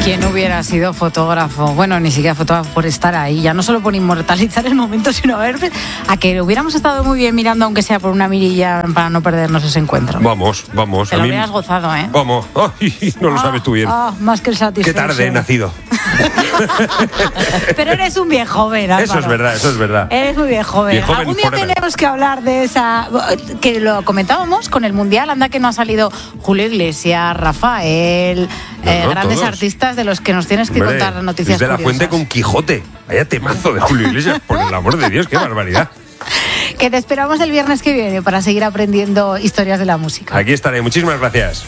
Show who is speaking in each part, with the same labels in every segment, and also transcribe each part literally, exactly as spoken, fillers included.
Speaker 1: ¿Quién hubiera sido fotógrafo? Bueno, ni siquiera fotógrafo por estar ahí, ya no solo por inmortalizar el momento, sino a ver, a que hubiéramos estado muy bien mirando, aunque sea por una mirilla, para no perdernos ese encuentro.
Speaker 2: Vamos, vamos.
Speaker 1: Te
Speaker 2: a
Speaker 1: lo
Speaker 2: mí...
Speaker 1: hubieras gozado, ¿eh?
Speaker 2: Vamos. Ay, no lo
Speaker 1: ah,
Speaker 2: sabes tú bien.
Speaker 1: Ah, más que el satisfecho.
Speaker 2: Qué tarde he nacido.
Speaker 1: Pero eres un viejo joven, Álvaro.
Speaker 2: Eso es verdad, eso es verdad.
Speaker 1: Eres muy bien joven.
Speaker 2: Bien joven
Speaker 1: Algún día
Speaker 2: forever.
Speaker 1: tenemos que hablar de esa, que lo comentábamos con el Mundial, anda que no ha salido Julio Iglesias, Rafael,
Speaker 2: No,
Speaker 1: eh,
Speaker 2: no,
Speaker 1: grandes
Speaker 2: todos.
Speaker 1: artistas de los que nos tienes que
Speaker 2: Hombre,
Speaker 1: contar noticias
Speaker 2: Luis de la
Speaker 1: curiosas.
Speaker 2: Fuente con Quijote. Vaya temazo de Julio Iglesias, por el amor de Dios, qué barbaridad.
Speaker 1: Que te esperamos el viernes que viene para seguir aprendiendo historias de la música.
Speaker 2: Aquí estaré, muchísimas gracias.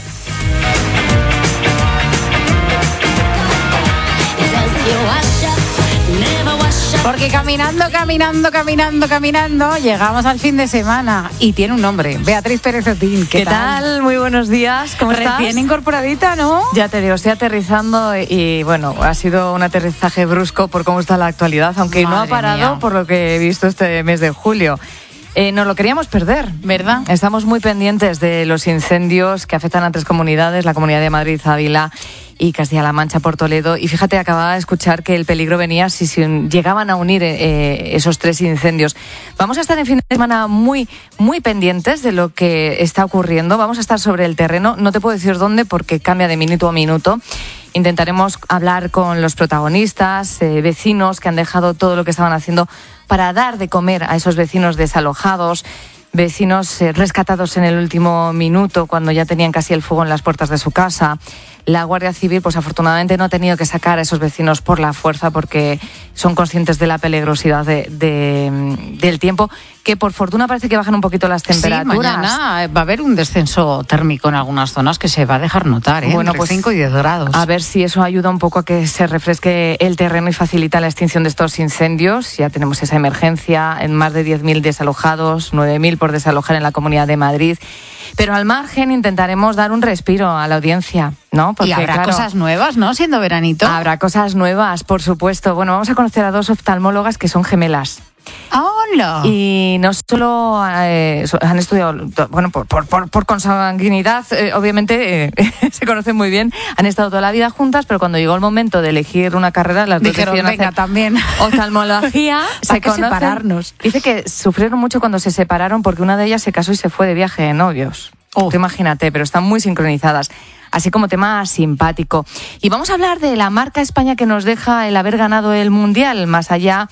Speaker 1: Porque caminando, caminando, caminando, caminando, llegamos al fin de semana y tiene un nombre, Beatriz Pérez Otín. ¿Qué,
Speaker 3: ¿Qué tal? tal? Muy buenos días, ¿cómo
Speaker 1: Recién
Speaker 3: estás?
Speaker 1: Recién incorporadita, ¿no?
Speaker 3: Ya te digo, estoy aterrizando y, y bueno, ha sido un aterrizaje brusco por cómo está la actualidad, aunque Madre no ha parado mía. Por lo que he visto este mes de julio. Eh, no lo queríamos perder,
Speaker 1: ¿verdad?
Speaker 3: Estamos muy pendientes de los incendios que afectan a tres comunidades, la Comunidad de Madrid, Ávila y Castilla-La Mancha por Toledo. Y fíjate, acababa de escuchar que el peligro venía si se llegaban a unir eh, esos tres incendios. Vamos a estar en fin de semana muy, muy pendientes de lo que está ocurriendo. Vamos a estar sobre el terreno. No te puedo decir dónde porque cambia de minuto a minuto. Intentaremos hablar con los protagonistas, eh, vecinos que han dejado todo lo que estaban haciendo para dar de comer a esos vecinos desalojados, vecinos eh, rescatados en el último minuto cuando ya tenían casi el fuego en las puertas de su casa. La Guardia Civil, pues afortunadamente no ha tenido que sacar a esos vecinos por la fuerza porque son conscientes de la peligrosidad de, de, del tiempo, que por fortuna parece que bajan un poquito las temperaturas.
Speaker 1: Sí, mañana va a haber un descenso térmico en algunas zonas que se va a dejar notar, ¿eh?
Speaker 3: Bueno,
Speaker 1: entre
Speaker 3: pues
Speaker 1: cinco y diez grados.
Speaker 3: A ver si eso ayuda un poco a que se refresque el terreno y facilita la extinción de estos incendios. Ya tenemos esa emergencia en más de diez mil desalojados, nueve mil por desalojar en la Comunidad de Madrid. Pero al margen intentaremos dar un respiro a la audiencia, ¿no?
Speaker 1: Porque, y habrá claro, cosas nuevas, ¿no? Siendo veranito.
Speaker 3: Habrá cosas nuevas, por supuesto. Bueno, vamos a conocer a dos oftalmólogas que son gemelas.
Speaker 1: ¡Hola!
Speaker 3: Y no solo eh, han estudiado, bueno, por, por, por, por consanguinidad, eh, obviamente eh, se conocen muy bien, han estado toda la vida juntas, pero cuando llegó el momento de elegir una carrera, las dos
Speaker 1: dijeron,
Speaker 3: decidieron
Speaker 1: venga,
Speaker 3: hacer
Speaker 1: también
Speaker 3: oftalmología.
Speaker 1: se conocen. Separarnos.
Speaker 3: Dice que sufrieron mucho cuando se separaron porque una de ellas se casó y se fue de viaje de novios. Oh. Tú imagínate, pero están muy sincronizadas. Así como tema simpático. Y vamos a hablar de la marca España que nos deja el haber ganado el Mundial, más allá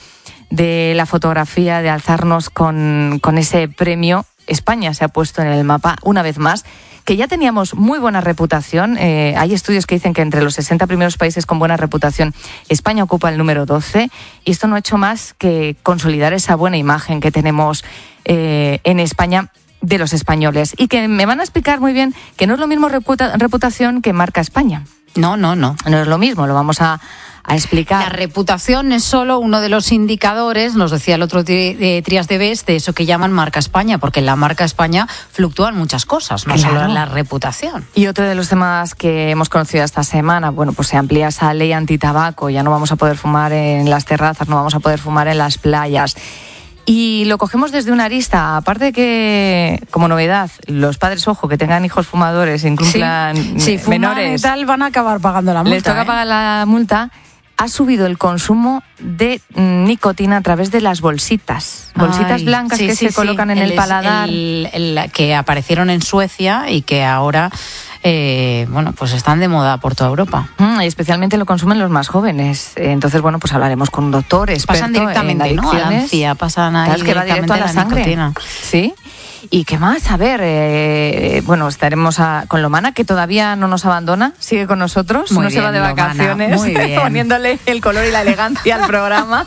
Speaker 3: de la fotografía, de alzarnos con, con ese premio. España se ha puesto en el mapa una vez más, que ya teníamos muy buena reputación. Eh, hay estudios que dicen que entre los sesenta primeros países con buena reputación, España ocupa el número doce, y esto no ha hecho más que consolidar esa buena imagen que tenemos eh, en España de los españoles. Y que me van a explicar muy bien que no es lo mismo reputa- reputación que marca España.
Speaker 1: No, no, no.
Speaker 3: No es lo mismo, lo vamos a... a explicar.
Speaker 1: La reputación es solo uno de los indicadores, nos decía el otro tri, de Trías de Best, de eso que llaman marca España, porque en la marca España fluctúan muchas cosas, no
Speaker 3: claro.
Speaker 1: solo en la reputación.
Speaker 3: Y otro de los temas que hemos conocido esta semana, bueno, pues se amplía esa ley antitabaco, ya no vamos a poder fumar en las terrazas, no vamos a poder fumar en las playas. Y lo cogemos desde una arista, aparte de que, como novedad, los padres, ojo, que tengan hijos fumadores, incumplan
Speaker 1: sí, sí,
Speaker 3: menores,
Speaker 1: y tal, van a acabar pagando la multa.
Speaker 3: Les toca
Speaker 1: ¿eh?
Speaker 3: pagar la multa. Ha subido el consumo de nicotina a través de las bolsitas. Bolsitas
Speaker 1: Ay,
Speaker 3: blancas
Speaker 1: sí,
Speaker 3: que
Speaker 1: sí,
Speaker 3: se colocan
Speaker 1: sí.
Speaker 3: en el,
Speaker 1: el
Speaker 3: paladar.
Speaker 1: El, el, que aparecieron en Suecia y que ahora... Eh, bueno, pues están de moda por toda Europa.
Speaker 3: Mm, y especialmente lo consumen los más jóvenes. Entonces, bueno, pues hablaremos con un doctor experto
Speaker 1: pasan directamente,
Speaker 3: en adicciones.
Speaker 1: ¿no? A la encía, pasan ahí
Speaker 3: claro, que va directo a la, la sangre. Nicotina. Sí. ¿Y qué más? A ver, eh, bueno, estaremos a, con Lomana, que todavía no nos abandona, sigue con nosotros,
Speaker 1: muy
Speaker 3: no
Speaker 1: bien,
Speaker 3: se va de
Speaker 1: Lomana,
Speaker 3: vacaciones,
Speaker 1: muy bien.
Speaker 3: poniéndole el color y la elegancia al programa.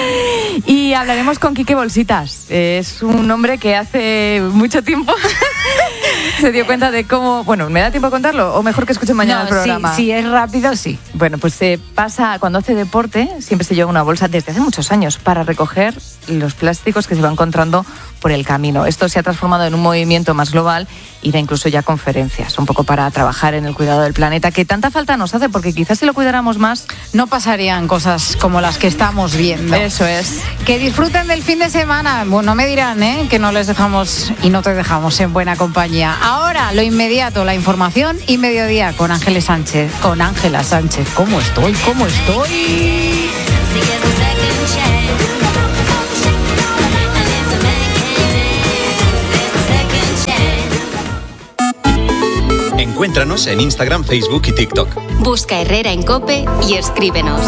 Speaker 3: Y hablaremos con Quique Bolsitas. Es un hombre que hace mucho tiempo se dio cuenta de cómo... Bueno, ¿me da tiempo a contarlo? ¿O mejor que escuchen mañana
Speaker 1: no,
Speaker 3: el programa?
Speaker 1: Sí, sí, es rápido, sí.
Speaker 3: Bueno, pues se pasa, cuando hace deporte, siempre se lleva una bolsa desde hace muchos años para recoger los plásticos que se va encontrando por el camino. Esto se ha transformado en un movimiento más global y da incluso ya conferencias, un poco para trabajar en el cuidado del planeta, que tanta falta nos hace, porque quizás si lo cuidáramos más...
Speaker 1: No pasarían cosas como las que estamos viendo.
Speaker 3: Eso es.
Speaker 1: Que disfruten del fin de semana. Bueno, me dirán, ¿eh?, que no les dejamos y no te dejamos en buena compañía. Ahora, lo inmediato, la información y mediodía con Ángeles Sánchez, con Ángela Sánchez. ¿Cómo estoy? ¿Cómo estoy?
Speaker 4: Encuéntranos en Instagram, Facebook y TikTok.
Speaker 5: Busca Herrera en COPE y escríbenos.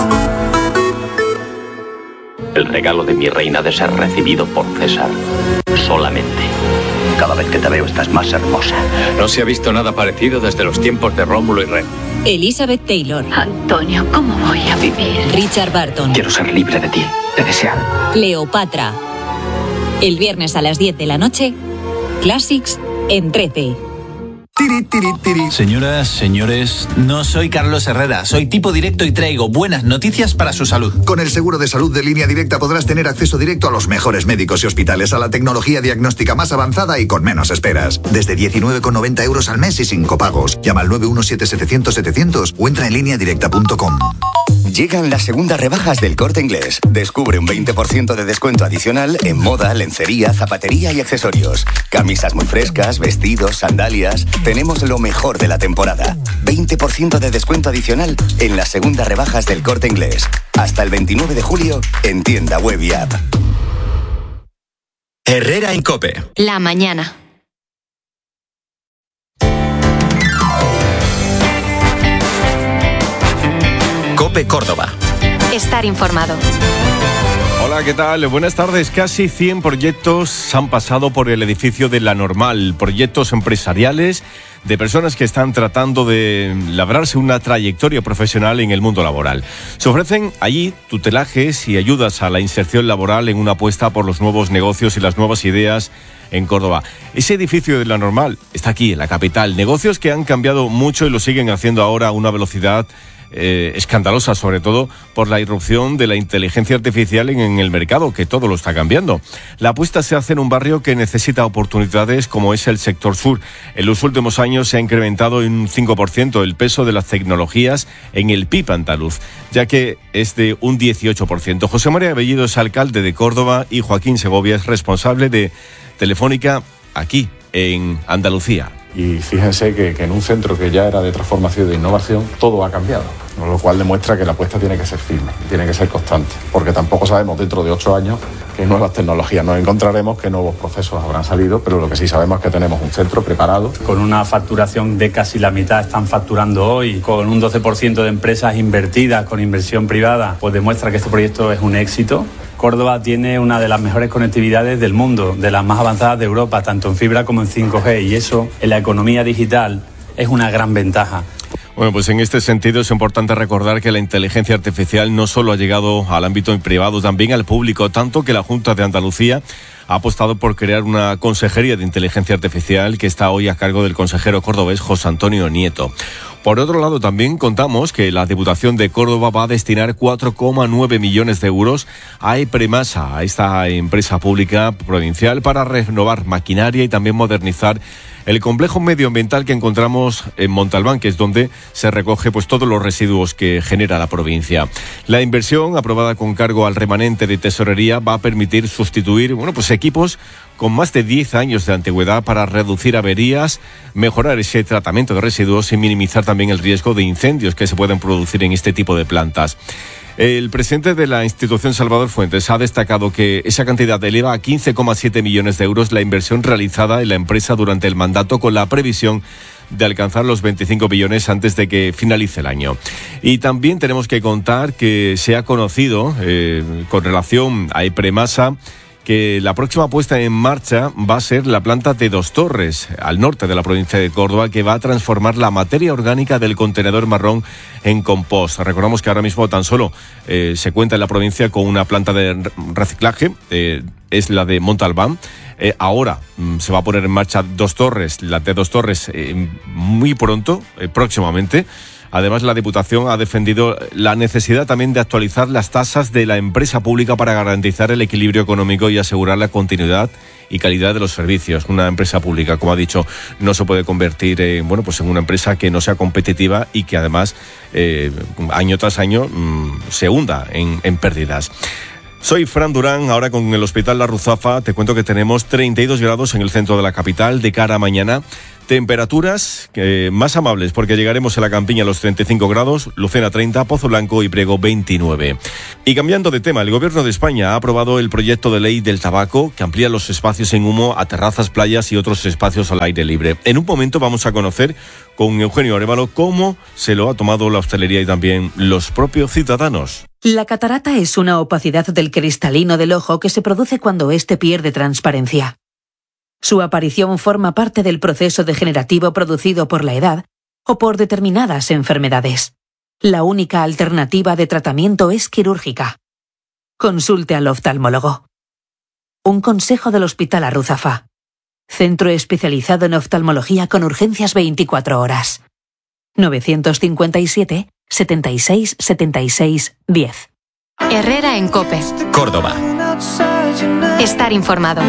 Speaker 6: El regalo de mi reina de ser recibido por César. Solamente. Cada vez que te veo estás más hermosa.
Speaker 7: No se ha visto nada parecido desde los tiempos de Rómulo y Remo.
Speaker 8: Elizabeth Taylor.
Speaker 9: Antonio, ¿cómo voy a vivir?
Speaker 8: Richard Barton.
Speaker 6: Quiero ser libre de ti, de desear.
Speaker 8: Cleopatra. El viernes a las diez de la noche, Classics en trece.
Speaker 10: Tiri, tiri, tiri. Señoras, señores, no soy Carlos Herrera, soy tipo directo y traigo buenas noticias para su salud.
Speaker 11: Con el seguro de salud de Línea Directa podrás tener acceso directo a los mejores médicos y hospitales, a la tecnología diagnóstica más avanzada y con menos esperas. Desde diecinueve con noventa euros al mes y sin copagos. Llama al nueve uno siete setecientos setecientos o entra en línea directa punto com.
Speaker 12: Llegan las segundas rebajas del Corte Inglés. Descubre un veinte por ciento de descuento adicional en moda, lencería, zapatería y accesorios. Camisas muy frescas, vestidos, sandalias. Tenemos lo mejor de la temporada. veinte por ciento de descuento adicional en las segundas rebajas del Corte Inglés. Hasta el veintinueve de julio en tienda web y app.
Speaker 4: Herrera en COPE.
Speaker 5: La mañana.
Speaker 4: COPE Córdoba.
Speaker 5: Estar informado.
Speaker 2: Hola, ¿qué tal? Buenas tardes. Casi cien proyectos han pasado por el edificio de La Normal, proyectos empresariales de personas que están tratando de labrarse una trayectoria profesional en el mundo laboral. Se ofrecen allí tutelajes y ayudas a la inserción laboral en una apuesta por los nuevos negocios y las nuevas ideas en Córdoba. Ese edificio de La Normal está aquí, en la capital. Negocios que han cambiado mucho y lo siguen haciendo ahora a una velocidad Eh, escandalosa, sobre todo por la irrupción de la inteligencia artificial en, en el mercado, que todo lo está cambiando. La apuesta se hace en un barrio que necesita oportunidades, como es el sector sur. En los últimos años se ha incrementado en un cinco por ciento el peso de las tecnologías en el P I B andaluz, ya que es de un dieciocho por ciento. José María Bellido es alcalde de Córdoba y Joaquín Segovia es responsable de Telefónica aquí, en Andalucía.
Speaker 13: Y fíjense que, que en un centro que ya era de transformación y de innovación, todo ha cambiado, lo cual demuestra que la apuesta tiene que ser firme, tiene que ser constante, porque tampoco sabemos dentro de ocho años qué nuevas tecnologías nos encontraremos, qué nuevos procesos habrán salido, pero lo que sí sabemos es que tenemos un centro preparado.
Speaker 14: Con una facturación de casi la mitad están facturando hoy, con un doce por ciento de empresas invertidas con inversión privada, pues demuestra que este proyecto es un éxito. Córdoba tiene una de las mejores conectividades del mundo, de las más avanzadas de Europa, tanto en fibra como en cinco G, y eso en la economía digital es una gran ventaja.
Speaker 2: Bueno, pues en este sentido es importante recordar que la inteligencia artificial no solo ha llegado al ámbito privado, también al público, tanto que la Junta de Andalucía ha apostado por crear una consejería de inteligencia artificial que está hoy a cargo del consejero cordobés José Antonio Nieto. Por otro lado, también contamos que la Diputación de Córdoba va a destinar cuatro coma nueve millones de euros a Epremasa, a esta empresa pública provincial, para renovar maquinaria y también modernizar el complejo medioambiental que encontramos en Montalbán, que es donde se recoge pues todos los residuos que genera la provincia. La inversión, aprobada con cargo al remanente de tesorería, va a permitir sustituir bueno, pues equipos con más de diez años de antigüedad para reducir averías, mejorar ese tratamiento de residuos y minimizar también el riesgo de incendios que se pueden producir en este tipo de plantas. El presidente de la institución, Salvador Fuentes, ha destacado que esa cantidad eleva a quince coma siete millones de euros la inversión realizada en la empresa durante el mandato, con la previsión de alcanzar los veinticinco billones antes de que finalice el año. Y también tenemos que contar que se ha conocido, eh, con relación a Epremasa, que la próxima puesta en marcha va a ser la planta de Dos Torres, al norte de la provincia de Córdoba, que va a transformar la materia orgánica del contenedor marrón en compost. Recordamos que ahora mismo tan solo eh, se cuenta en la provincia con una planta de reciclaje, eh, es la de Montalbán. Eh, ahora mm, se va a poner en marcha Dos Torres, la de Dos Torres eh, muy pronto, eh, próximamente. Además, la Diputación ha defendido la necesidad también de actualizar las tasas de la empresa pública para garantizar el equilibrio económico y asegurar la continuidad y calidad de los servicios. Una empresa pública, como ha dicho, no se puede convertir en, bueno, pues en una empresa que no sea competitiva y que además eh, año tras año mmm, se hunda en, en pérdidas. Soy Fran Durán, ahora con el Hospital La Ruzafa. Te cuento que tenemos treinta y dos grados en el centro de la capital. De cara a mañana Temperaturas eh, más amables porque llegaremos a la Campiña a los treinta y cinco grados, Lucena treinta, Pozo Blanco y Priego veintinueve. Y cambiando de tema, el Gobierno de España ha aprobado el proyecto de ley del tabaco que amplía los espacios en humo a terrazas, playas y otros espacios al aire libre. En un momento vamos a conocer con Eugenio Arévalo cómo se lo ha tomado la hostelería y también los propios ciudadanos.
Speaker 15: La catarata es una opacidad del cristalino del ojo que se produce cuando éste pierde transparencia. Su aparición forma parte del proceso degenerativo producido por la edad o por determinadas enfermedades. La única alternativa de tratamiento es quirúrgica. Consulte al oftalmólogo. Un consejo del Hospital Arruzafa. Centro especializado en oftalmología con urgencias veinticuatro horas. novecientos cincuenta y siete, setenta y seis, setenta y seis, diez.
Speaker 5: Herrera en COPE.
Speaker 4: Córdoba.
Speaker 5: Estar informado.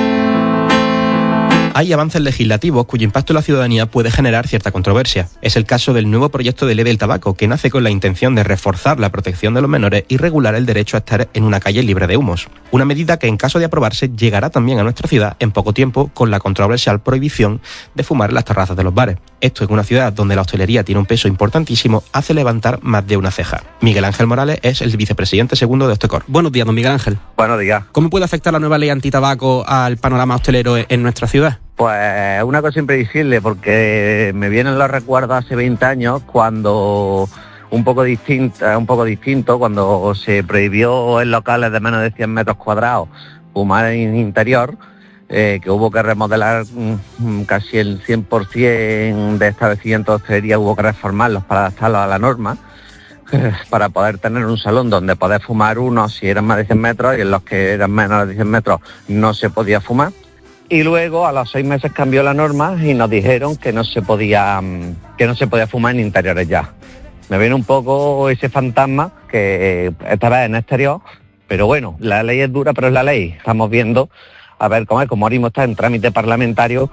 Speaker 16: Hay avances legislativos cuyo impacto en la ciudadanía puede generar cierta controversia. Es el caso del nuevo proyecto de ley del tabaco, que nace con la intención de reforzar la protección de los menores y regular el derecho a estar en una calle libre de humos. Una medida que, en caso de aprobarse, llegará también a nuestra ciudad en poco tiempo con la controversial prohibición de fumar en las terrazas de los bares. Esto en una ciudad donde la hostelería tiene un peso importantísimo hace levantar más de una ceja. Miguel Ángel Morales es el vicepresidente segundo de Hostecor.
Speaker 17: Buenos días, don Miguel Ángel.
Speaker 18: Buenos días.
Speaker 17: ¿Cómo puede afectar la nueva ley antitabaco al panorama hostelero en nuestra ciudad?
Speaker 18: Pues una cosa impredecible, porque me vienen los recuerdos hace veinte años cuando un poco distinta, un poco distinto, cuando se prohibió en locales de menos de cien metros cuadrados fumar en interior, eh, que hubo que remodelar mm, casi el cien por ciento de establecimientos de hostelería, hubo que reformarlos para adaptarlos a la norma, eh, para poder tener un salón donde poder fumar uno si eran más de cien metros y en los que eran menos de cien metros no se podía fumar. Y luego a los seis meses cambió la norma y nos dijeron que no se podía que no se podía fumar en interiores ya. Me viene un poco ese fantasma que esta vez en exterior, pero bueno, la ley es dura, pero es la ley. Estamos viendo, a ver cómo es, como ahora mismo está en trámite parlamentario,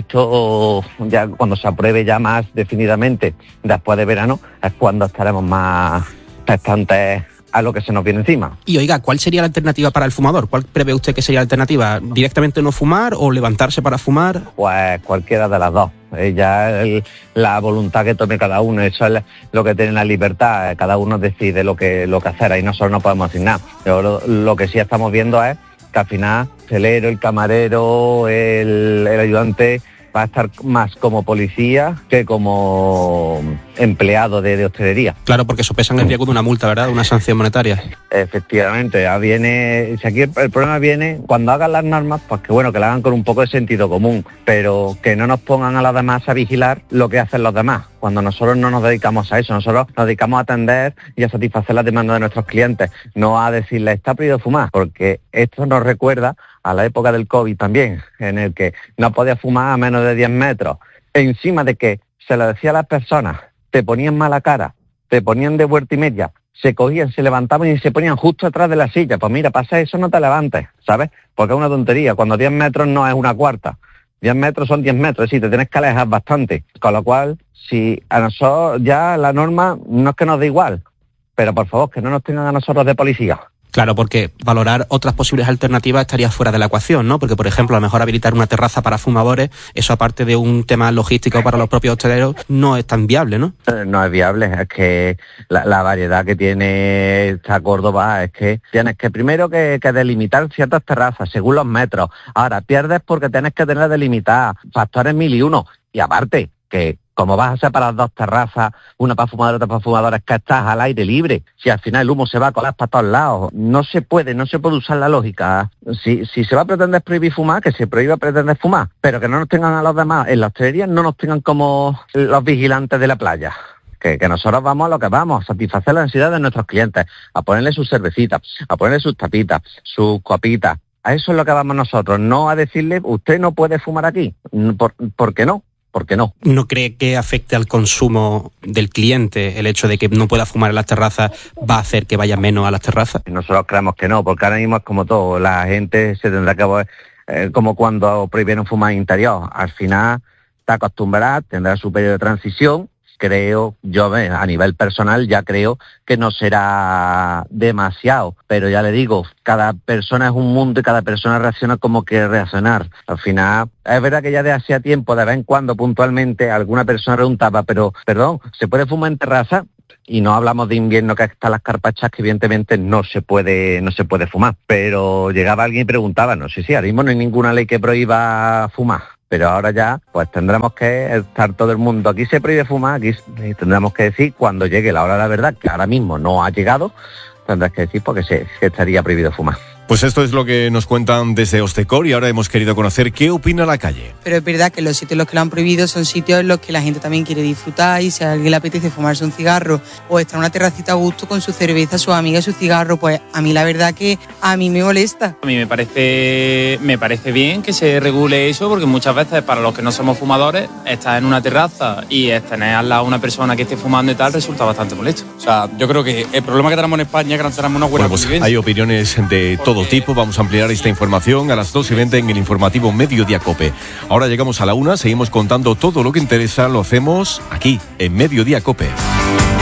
Speaker 18: esto ya cuando se apruebe ya más definidamente después de verano, es cuando estaremos más expectantes a lo que se nos viene encima.
Speaker 17: Y oiga, ¿cuál sería la alternativa para el fumador? ¿Cuál prevé usted que sería la alternativa? ¿Directamente no fumar o levantarse para fumar?
Speaker 18: Pues cualquiera de las dos. Eh, ya el, la voluntad que tome cada uno, eso es lo que tiene la libertad, cada uno decide lo que, lo que hacer, ahí nosotros no podemos decir nada. Pero lo, lo que sí estamos viendo es que al final el celero, el camarero, el, el ayudante va a estar más como policía que como empleado de, de hostelería.
Speaker 17: Claro, porque sopesan el riesgo de una multa, ¿verdad? De una sanción monetaria.
Speaker 18: Efectivamente, ya viene, si aquí el, el problema viene cuando hagan las normas, pues que bueno, que la hagan con un poco de sentido común, pero que no nos pongan a los demás a vigilar lo que hacen los demás, cuando nosotros no nos dedicamos a eso, nosotros nos dedicamos a atender y a satisfacer las demandas de nuestros clientes, no a decirles está prohibido fumar, porque esto nos recuerda a la época del COVID también, en el que no podía fumar a menos de diez metros, encima de que se le decía a las personas, te ponían mala cara, te ponían de vuelta y media, se cogían, se levantaban y se ponían justo atrás de la silla, pues mira, pasa eso, no te levantes, ¿sabes? Porque es una tontería, cuando diez metros no es una cuarta, diez metros son diez metros, sí, te tienes que alejar bastante, con lo cual, si a nosotros ya la norma no es que nos dé igual, pero por favor, que no nos tengan a nosotros de policía.
Speaker 17: Claro, porque valorar otras posibles alternativas estaría fuera de la ecuación, ¿no? Porque, por ejemplo, a lo mejor habilitar una terraza para fumadores, eso aparte de un tema logístico para los propios hosteleros, no es tan viable, ¿no?
Speaker 18: No es viable, es que la, la variedad que tiene esta Córdoba es que tienes que primero que, que delimitar ciertas terrazas según los metros. Ahora, pierdes porque tienes que tener delimitadas factores mil y uno. Y aparte, que como vas a separar dos terrazas, una para fumadores, otra para fumadores, que estás al aire libre, si al final el humo se va a colar para todos lados, no se puede, no se puede usar la lógica. Si, si se va a pretender prohibir fumar, que se prohíba pretender fumar, pero que no nos tengan a los demás en la hostelería, no nos tengan como los vigilantes de la playa. Que, que nosotros vamos a lo que vamos, a satisfacer la necesidad de nuestros clientes, a ponerle sus cervecitas, a ponerle sus tapitas, sus copitas. A eso es lo que vamos nosotros, no a decirle, usted no puede fumar aquí. ¿Por, ¿por qué no? ¿Por qué no?
Speaker 17: ¿No cree que afecte al consumo del cliente el hecho de que no pueda fumar en las terrazas va a hacer que vaya menos a las terrazas?
Speaker 18: Nosotros creemos que no, porque ahora mismo es como todo, la gente se tendrá que, eh, como cuando prohibieron fumar en interior, al final está acostumbrada, tendrá su periodo de transición creo, yo a nivel personal ya creo que no será demasiado, pero ya le digo, cada persona es un mundo y cada persona reacciona como quiere reaccionar. Al final, es verdad que ya de hacía tiempo, de vez en cuando, puntualmente, alguna persona preguntaba, pero, perdón, ¿se puede fumar en terraza? Y no hablamos de invierno, que están las carpachas, que evidentemente no se puede no se puede fumar. Pero llegaba alguien y preguntaba, no sé si ahora mismo no hay ninguna ley que prohíba fumar. Pero ahora ya, pues tendremos que estar todo el mundo, aquí se prohíbe fumar, aquí tendremos que decir cuando llegue la hora de la verdad, que ahora mismo no ha llegado, tendrás que decir porque se, se estaría prohibido fumar.
Speaker 2: Pues esto es lo que nos cuentan desde Ostecor y ahora hemos querido conocer qué opina la calle.
Speaker 19: Pero es verdad que los sitios en los que lo han prohibido son sitios en los que la gente también quiere disfrutar y si a alguien le apetece fumarse un cigarro o estar en una terracita a gusto con su cerveza, sus amigas y su cigarro, pues a mí la verdad que a mí me molesta.
Speaker 20: A mí me parece, me parece bien que se regule eso porque muchas veces para los que no somos fumadores, estar en una terraza y tener al lado a una persona que esté fumando y tal resulta bastante molesto.
Speaker 21: O sea, yo creo que el problema que tenemos en España es que no tenemos una buena
Speaker 2: bueno, pues
Speaker 21: convivencia.
Speaker 2: Hay opiniones de todo tipo. Vamos a ampliar esta información a las dos y veinte en el informativo Mediodía Cope. Ahora llegamos a la una, seguimos contando todo lo que interesa, lo hacemos aquí en Mediodía Cope.